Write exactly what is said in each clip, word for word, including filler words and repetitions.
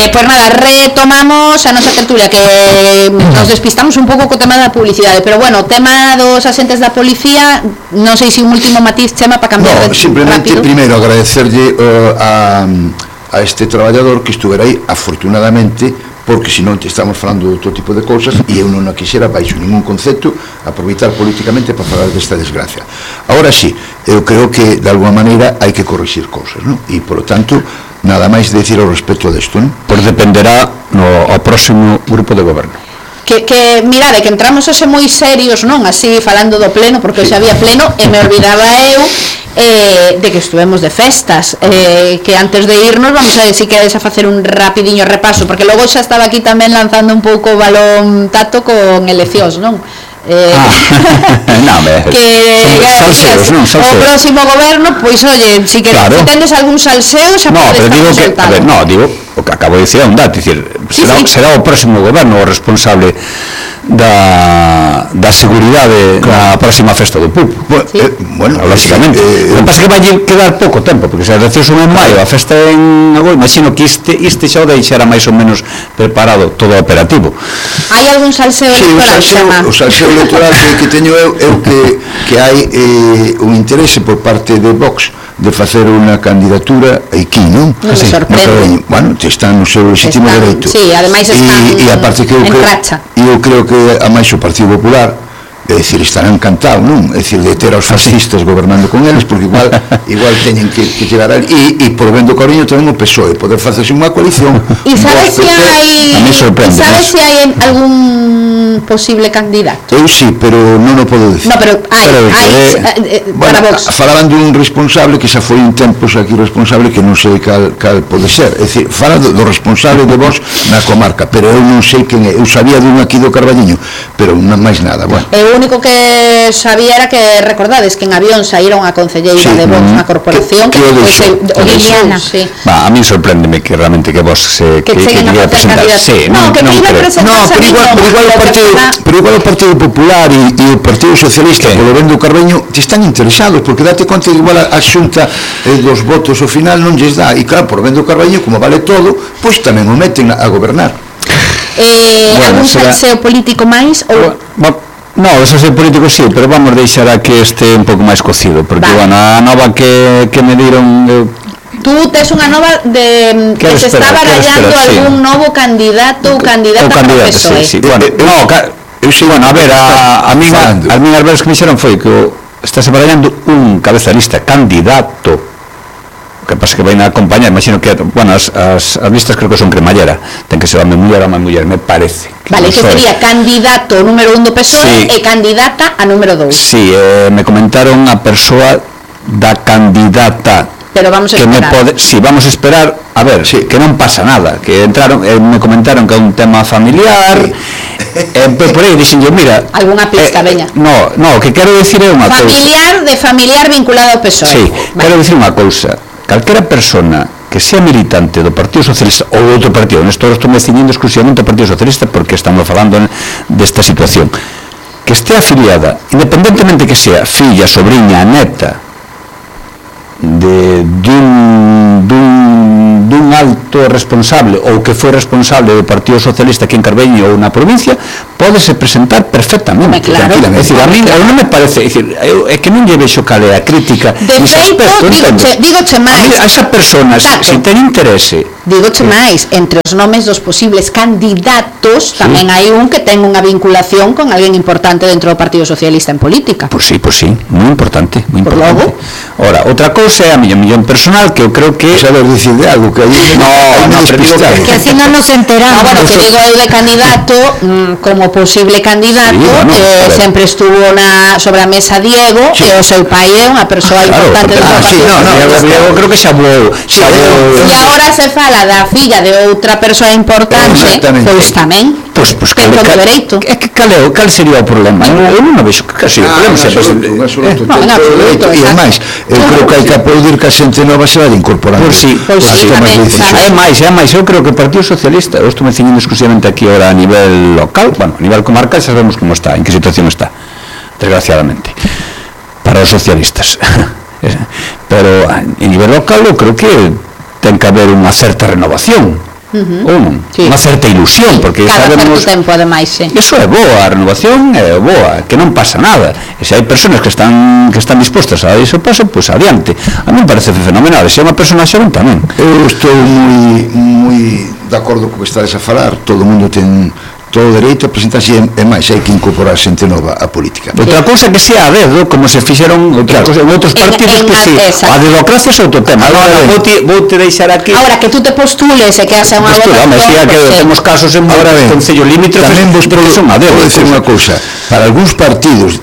Eh, pues nada, retomamos a nosa tertulia, que nos despistamos un pouco co tema da publicidade, pero bueno, o tema dos asentes da policía, non sei se un último matiz, Chema, para cambiar no, de simplemente rápido. Primeiro agradecerlle uh, a, a este traballador que estuvera aí, afortunadamente, porque senón te estamos falando de outro tipo de cousas e eu non a quixera baixo ningún concepto aproveitar políticamente para falar desta desgracia. Ahora sí, eu creo que de alguma maneira hai que corrixir cousas, non? E, por lo tanto, nada máis decir ao respecto desto, non? Pois dependerá no, ao próximo grupo de goberno. Que, que mirade, que entramos hoxe moi serios, non? Así, falando do pleno, porque hoxe había pleno e me olvidaba eu eh, de que estuvemos de festas, eh, que antes de irnos vamos a ver si queres a facer un rapidiño repaso, porque logo xa estaba aquí tamén lanzando un pouco o balón Tato con eleccións, non? Eh, ah, no, me, que salseos, non, salseos. O próximo goberno, pois oye, si que claro. Si tendes algún salseo xa no, pero digo que, a ver, no, digo o que acabo de dicir é un dato, dicir, sí, será, sí. será o próximo goberno o responsable da, da seguridade claro. Na próxima festa do Pupo. Bueno, sí. eh, bueno lógicamente. Eh, o que pasa que vai quedar pouco tempo, porque se a eleccións son en maio, a festa en agosto, imagino que este, este xa o deixara máis ou menos preparado todo o operativo. Hai algún salseo sí, electoral? O salseo, o salseo electoral que, que teño eu, eu que, que hai eh, un interese por parte de Vox de facer unha candidatura aquí, non? Non me sorprende. Bueno, están no seu legítimo dereito. Sí, ademais están e, e aparte que eu en creo, racha. E eu creo que a máis o Partido Popular, é dicir, estarán encantados, non? É dicir, de ter aos fascistas gobernando con eles, porque igual igual teñen que, que chegar ali, e, e por vendo cariño tamén o P S O E, poder facerse unha coalición. E sabes se hai, sabes se hai algún posible candidato? Eu sí, pero non o podo dicir. No, pero hai, pero, hai eh, eh, bueno, para Vox. Falaban dun responsable que xa foi un tempos aquí responsable que non sei cal, cal pode ser. É dicir, fala do, do responsable de Vox na comarca, pero eu non sei quen é. Eu sabía dun aquí do Carballiño, pero non máis nada, bueno. Eu o único que sabía era que recordades que en avión saíron a concelleira sí, de Vox na corporación que, que, que pues, o Liliana, sí. Va, a mí sorpréndeme que realmente que Vox se que, que, que, que iba a presentar. Sí, no, non, que non iba a presentar. No, pero igual, pero igual o Partido, pero igual o Partido Popular e, e o Partido Socialista, polo ben do Carballiño, te están interesados, porque date conta que igual a, a xunta eh, dos votos ao final non lles dá, e claro, por ben do Carballiño, como vale todo, pois tamén o meten a, a gobernar. Eh, bueno, algún será... salseo político máis? Ou... Bueno, no, eso é político sí, pero vamos deixar a que este un pouco máis cocido, porque vale. Bueno, a nova que, que me diron eu... Tú tes unha nova de que se está barallando algún sí. Novo candidato ou candidata para o P S O E. Sí, sí. Bueno, eh, no, ca... eu sí, bueno, a ver, a, a min as minhas veras que me dixeron foi que o, estáse barallando un cabeza de lista candidato, que pasa que vai na acompañar, imagino que, bueno, as, as, as listas creo que son cremallera, ten que ser a muller a muller, me parece. Que vale, que sería candidato número un do P S O E sí. E candidata a número dous. Sí, eh, me comentaron a persoa da candidata. Pero vamos a que esperar. Me pode, sí, vamos a esperar, a ver, sí, que non pasa nada, que entraron, eh, me comentaron que é un tema familiar, sí. eh, por aí dixen yo, mira... Alguna pista, eh, veña. No, no, que quero dicir é unha cousa. Familiar de familiar vinculado ao P S O E. Sí, vale. Quero dicir unha cousa. Calquera persona que sea militante do Partido Socialista ou de outro partido, nestor estou me ciñendo exclusivamente ao Partido Socialista porque estamos falando desta situación, que estea afiliada, independentemente que sea filla, sobriña, neta de dun, dun, dun alto responsable ou que foi responsable do Partido Socialista aquí en Carballiño ou na provincia, pódese presentar perfectamente, claro, tranquilamente. É dicir, a mí non me parece, é dicir, eu, é que non lle vexo cal é a crítica de feito, digoche máis a esa persona, se si, si ten interese, digoche máis, entre os nomes dos posibles candidatos, sí. Tamén hai un que ten unha vinculación con alguén importante dentro do Partido Socialista en política. Pois sí, pois sí, moi importante, moi Por importante. Logo. Ora, outra cousa é a millón millón personal que eu creo que saber dicir de algo que aí no, no, pero digo que, que así non nos enteramos. No, bueno, que digo eu de candidato, mmm, como posible candidato, sí, bueno, eh, sempre estuvo na sobre a mesa Diego, sí. E o seu pai é unha persoa ah, claro, importante do ah, Partido. Sí, no, no, Diego, Diego creo que xa voou, xa voou. E agora se fala da filla de outra persoa importante, pois tamén. Pois, pois, cal, cal, é que cal, é, cal sería o problema? Eu non vexo que sería o problema. En absoluto, en absoluto. E ademais, eu creo que hai que aplaudir que a xente nova se vai incorporar. Pois sí, pois sí, é máis, é máis, eu creo que o Partido Socialista, eu estou me ciñendo exclusivamente aquí ahora a nivel local, bueno, a nivel comarcal xa sabemos como está, en que situación está, desgraciadamente, para os socialistas. Pero a nivel local eu creo que ten que haber unha certa renovación. ou non? Unha certa ilusión, porque sabemos... Cada certo tempo, ademais, sí. Iso é boa, a renovación é boa, que non pasa nada. E se hai persoas que están que están dispostas a dar iso paso, pois adiante. A mí me parece fenomenal, se é unha persona xoven tamén. Eu estou moi moi de acordo co que estades a falar, todo o mundo ten todo o dereito a presentarse e máis hai que incorporar xente nova á política. Outra cousa que sea a dedo, como se fixeron outra cousa en outros partidos, pois si, a dedocracia é outro tema. Agora vou te, vou te deixar aquí. Ahora que tú te postules e que haxa unha votación, que temos casos en concello limítrofe, tamén vos son a dedo. Vou dicir unha cousa, para algúns partidos,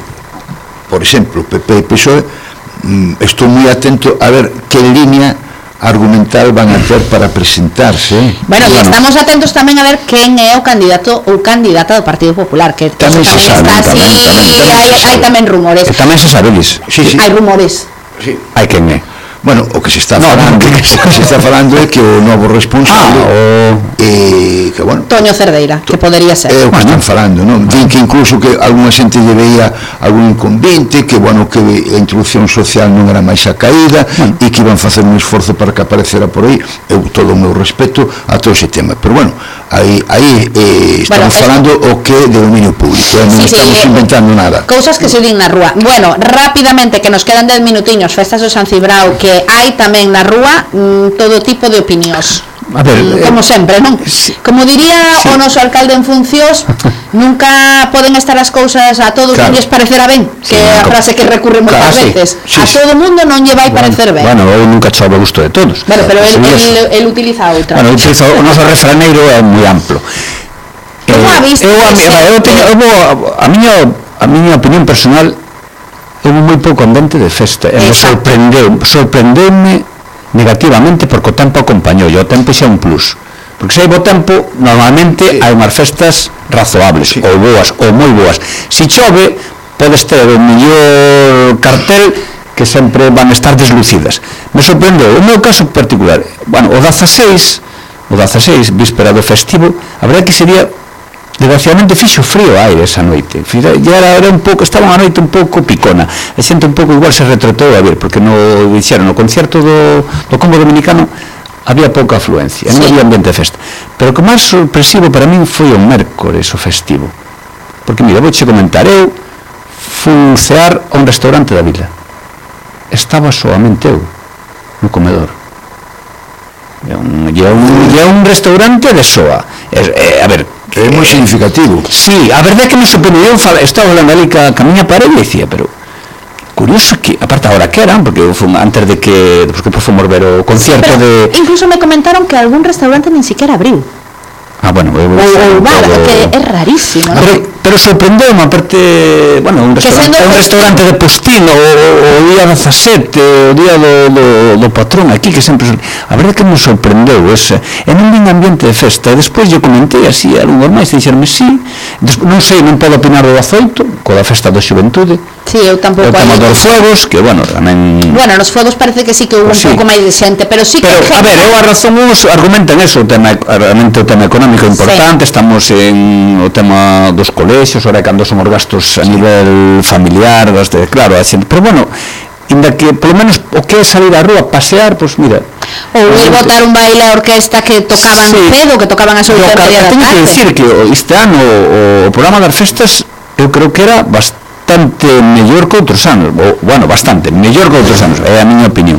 por exemplo, P P e P S O E, estou moi atento a ver que línea argumental van a ter para presentarse. Bueno, bueno, e estamos atentos tamén a ver quen é o candidato ou candidata do Partido Popular, que tamén, tamén se sabe, está así, tamén, tamén, tamén hai, hai tamén rumores. E tamén se sabe, Luis. Sí, sí. Hai rumores. Sí. Hai quen é. Bueno, o que se está no, falando, no, que se, se está falando é que o novo responsable ah, o... eh, que bueno, Toño Cerdeira, que podería ser. É o que bueno. están falando, non? Din que incluso que algunha xente lle veía algún inconveniente, que bueno, que a introducción social non era máis a caída, bueno, e que iban facer un esforzo para que aparecera por aí. Eu todo o meu respeto a todo ese tema, pero bueno, aí, aí eh, estamos bueno, falando esto... o que é de dominio público, eh? non sí, estamos sí, inventando eh, nada. Cousas que se din na rúa. Bueno, rapidamente, que nos quedan dez minutiños, festas do San Cibrao, que hai tamén na rúa mm, todo tipo de opinións. A ver, mm, como eh, sempre, non? Sí. Como diría sí. o noso alcalde en funcións, nunca poden estar as cousas a todos claro. lles parecerá ben, que é sí, a frase que recurre moitas claro, veces. Sí. Sí, a todo o mundo non lle vai bueno, parecer ben. Bueno, eu nunca chove o gusto de todos. Bueno, pero el, el, el utiliza outra. Bueno, utiliza, o noso refraneiro é moi amplo. Como eh, a vista? Eu, a, eu, teño, eu, a, miña, a miña opinión personal, houve moi pouco ambiente de festa e me sorprendeu, sorprendeume negativamente porque o tempo acompañou e o tempo xa un plus, porque se hai bo tempo normalmente sí. hai unhas festas razoables sí. ou boas, ou moi boas. Se chove podes ter o mellor cartel que sempre van estar deslucidas. Me sorprendeu, o meu caso particular, bueno, o dezaseis o dezaseis, víspera do festivo, a verdade que sería desgraciadamente fixo frío aire esa noite, e era, era un pouco, estaba unha noite un pouco picona, a xente un pouco igual se retratou a ver, porque no dixeron, no concerto do, do Combo Dominicano había pouca afluencia, sí. non había ambiente de festa, pero o que máis sorpresivo para min foi o mércores o festivo, porque mira, vou che comentar, eu fui cear a un restaurante da vila, estaba soamente eu no comedor. É un, é un, é un restaurante de soa, é, é, a ver, é moi significativo. Sí, a verdade é que me sorprendeu, estaba falando ali ca, ca miña parella e dicía, pero curioso que, aparte agora que eran, porque fun, antes de que, porque depois fomos ver o concierto pero, de... Incluso me comentaron que algún restaurante nin siquiera abriu. Ah, bueno, eu, o, o bar, todo... que é rarísimo, ¿no? Pero, pero sorprendeu, aparte, bueno, un restaurante, un restaurante de Postino, o, o día dezasete, o día do, do, do patrón aquí, que sempre... A verdade que me sorprendeu ese, en un buen ambiente de festa, e despois eu comentei así, algo máis, e dixerme, sí, despois, non sei, non podo opinar do dezoito, coa festa da xuventude, sí, eu tampouco. O tema dos fuegos, que, bueno, tamén... Bueno, nos fuegos parece que sí que houve pues un sí. pouco máis de xente, pero sí que... Pero, a ver, eu a razón, uns argumentan eso, o tema, realmente o tema económico importante, sí. Estamos en o tema dos colexios, ora cando son os gastos a sí. nivel familiar, de, claro, a xente, pero bueno, inda que, polo menos, o que é salir á rúa, pasear, pois, pues, mira... Ou ir botar un baile a orquesta que tocaban sí. cedo, que tocaban a oito da tarde. Tenho que decir que este ano o, o programa das festas, eu creo que era bastante bastante mellor que outros anos, ou, bueno, bastante mellor que outros anos, é a miña opinión.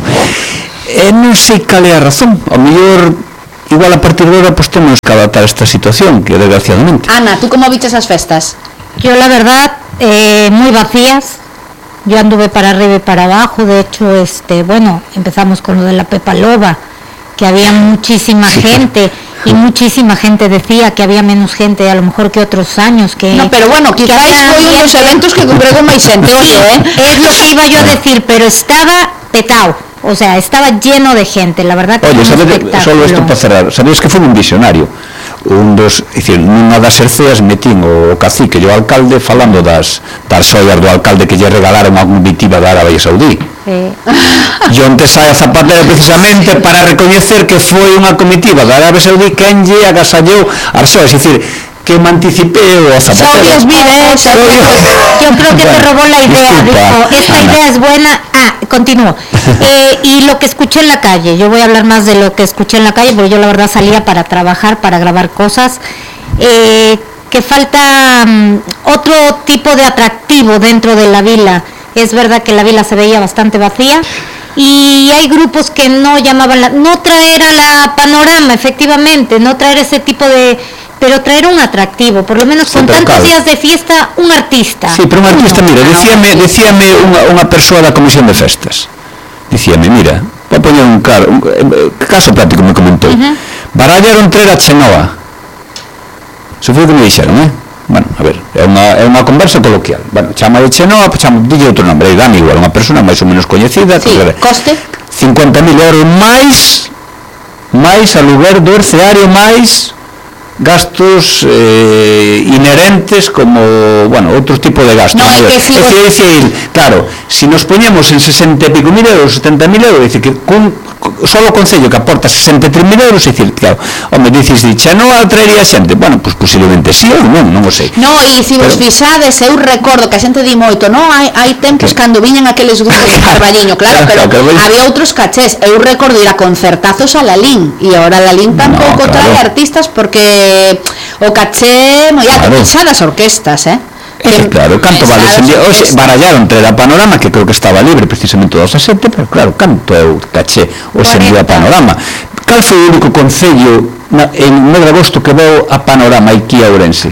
E non sei cal é a razón, ao mellor igual a partir de agora pues temos que adaptar esta situación, que desgraciadamente. Ana, ¿tú cómo viches as festas? Yo la verdad, eh, muy vacías. Yo anduve para arriba y para abajo, de hecho, este, bueno, empezamos con lo de la Pepa Loba, que había muchísima sí. gente, y muchísima gente decía que había menos gente a lo mejor que otros años, que... No, pero bueno, quizás foi un dos eventos que cumprió máis xente, sí, ¿eh? Es lo que iba yo a decir, pero estaba petado, o sea, estaba lleno de gente, la verdad que... Oye, ¿sabes? Solo esto para cerrar, ¿sabéis que fue un visionario? Un dos, é dicir, nunha das herceas metín o cacique e o alcalde falando das, das xoias do alcalde que lle regalaron a comitiva da Arabia Saudí. Sí. E onde sai a Zapatero precisamente para recoñecer que foi unha comitiva da Arabia Saudí quen lle agasallou as xoias, é dicir, que me anticipé o a Zapatero. Soy vives. Yo creo que te robó la idea, Disculpa, dijo, esta Ana. idea es buena. Ah, continúo. Eh, y lo que escuché en la calle, yo voy a hablar más de lo que escuché en la calle, porque yo la verdad salía para trabajar, para grabar cosas, eh, que falta um, otro tipo de atractivo dentro de la vila. Es verdad que la vila se veía bastante vacía, y hay grupos que no llamaban, la, no traer a la Panorama, efectivamente, no traer ese tipo de... pero traer un atractivo, por lo menos Sí, con pero tantos claro. días de fiesta, un artista. Sí, pero un artista, Uno. mira, decíame, decíame unha, unha persoa da Comisión de Festas, dicíame, mira, vou poñer un, car, un eh, caso práctico me comentou, Uh-huh. barallaron traer a Chenoa, se foi o que me dixeron, eh? Bueno, a ver, é unha, é unha conversa coloquial, bueno, chama de Chenoa, pues chama, dille outro nombre, aí dan igual, unha persona máis ou menos coñecida, Sí, que, coste. cincuenta mil euros máis, máis aluguer do erceario, máis gastos eh, inherentes como, bueno, outros tipos de gastos. No, é que si é vos- que, dicir, claro, si nos poñemos en sesenta e pico mil euros, setenta mil euros, dicir que cun, solo o Concello que aporta sesenta e tres mil euros, dicir, claro, home, dices, xa non atraería xente, bueno, pues posiblemente sí ou non, non o sei. No, e se vos Pero- fixades, eu recordo que a xente di moito, non, hai, hai tempos Que- cando viñan aqueles grupos de Carballiño, claro, pero Claro, Carballiño. había outros cachés. Eu recordo ir a concertazos a Lalín, e agora Lalín tampouco No, claro. trae artistas porque o caché moi alto, Claro. xa das orquestas, eh? É que, claro, canto vale ese día? Oxe, barallaron entre a Panorama, que creo que estaba libre precisamente dos a sete, pero claro, canto é o caché hoxe en día a Panorama? Cal foi o único concello na, en mes de agosto que veu a Panorama aquí a Ourense?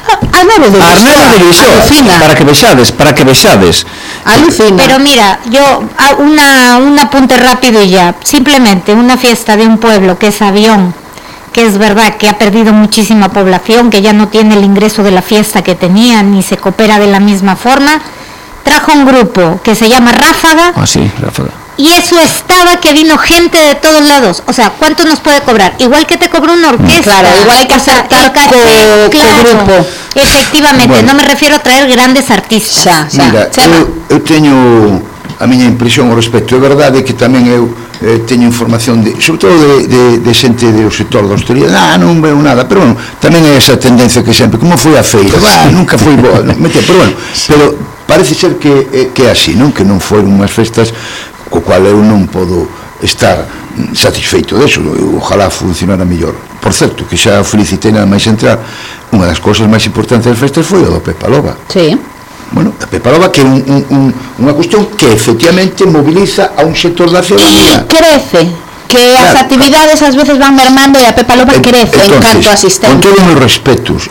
A Arnero de A Arnero de Lixoa, Alucina, para que vexades, para que vexades. alucina. Pero mira, yo, a- una, un apunte rápido y ya, simplemente una fiesta de un pueblo que es Avión, que es verdad que ha perdido muchísima población, que ya no tiene el ingreso de la fiesta que tenía, ni se coopera de la misma forma, trajo un grupo que se llama Ráfaga, Ah, sí, Ráfaga. y eso estaba que vino gente de todos lados. O sea, ¿cuánto nos puede cobrar? Igual que te cobró una orquesta. Claro, igual hay que O sea, acertar el caché, co- co claro, grupo. Efectivamente, Bueno. no me refiero a traer grandes artistas. Xa, xa. Mira, Chema. eu, eu teño a miña impresión ao respecto. É verdade que tamén eu eh, teño información de, sobre todo de, de, de xente do sector da hostelería, ah, non veo nada, pero bueno, tamén é esa tendencia que sempre, como foi a feira, bah, nunca foi boa, non, mete, pero bueno, pero parece ser que, eh, que é así, non? Que non foron unhas festas co cual eu non podo estar mm, satisfeito deso, ojalá funcionara mellor. Por certo, que xa felicitei nada máis entrar, unha das cousas máis importantes das festas foi o do Pepa Loba. Sí. Bueno, a Pepa Loba que é un, un, un, unha cuestión que efectivamente moviliza a un sector da E ciudadanía. crece, que as Claro. actividades ás veces van mermando e a Pepa Loba En- crece en entonces, canto a con asistencia. todos os meus respetos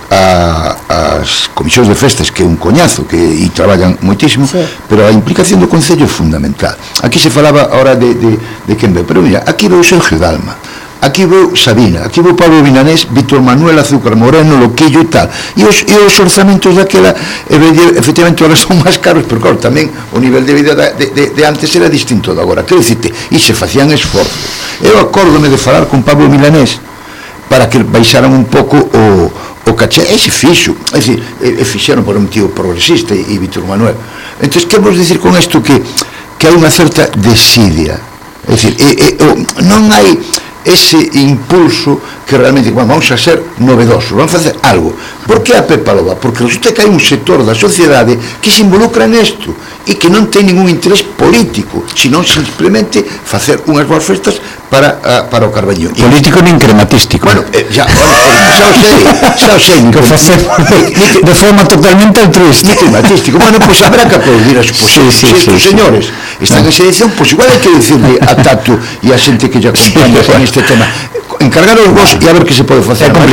a, as comisións de festas, que é un coñazo que e traballan moitísimo, Sí. pero a implicación do Concello é fundamental. Aquí se falaba ahora de, de, de quen ve, pero mira, aquí veu Sergio Dalma, aquí veu Sabina, aquí veu Pablo Vinanés, Víctor Manuel, Azúcar Moreno, Loquillo e tal, e os, e os orzamentos daquela efectivamente ahora son máis caros, pero claro, tamén o nivel de vida de, de, de antes era distinto de agora, quero dicirte, e se facían esforzos. Eu acórdome de falar con Pablo Milanés para que baixaran un pouco o, o caché, e se fixo, é dicir, e, e fixeron por un motivo progresista e, e Víctor Manuel. Entón, quero dicir con isto que, que hai unha certa desidia, é dicir, e, e, o, non hai ese impulso que realmente, bueno, vamos a ser novedosos, vamos a facer algo. Por que a Pepa Loba? Porque resulta que hai un sector da sociedade que se involucra nesto e que non ten ningún interés político, sino simplemente facer unhas boas festas para, a, para o Carballiño. E, Político nin crematístico. bueno, eh, ya, bueno, xa o sei, xa o sei, que facemos de forma totalmente altruista. ni climatístico. Bueno, pues habrá que aplaudir a su Sí, sí, si estos sí, sí. señores están en esa edición, pues igual hay que decirle a Tato y a xente que lle acompaña Sí, en este tema, encargaros vos e a ver que se pode facer.